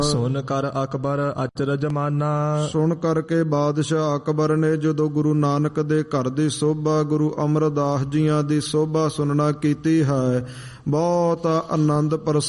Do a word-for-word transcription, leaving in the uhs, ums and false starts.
ਸੁਨ ਕਰ ਅਕਬਰ ਅਚਰਜ ਮਾਨਾ। ਸੁਣ ਕਰਕੇ ਬਾਦਸ਼ਾਹ ਅਕਬਰ ਨੇ ਜਦੋਂ ਗੁਰੂ ਨਾਨਕ ਦੇ ਘਰ ਦੀ ਸੋਭਾ, ਗੁਰੂ ਅਮਰਦਾਸ ਜੀਆਂ ਦੀ ਸੋਭਾ ਸੁਣਨਾ ਕੀਤੀ ਹੈ, ਬਹੁਤ ਆਨੰਦ ਪ੍ਰਸੰਨ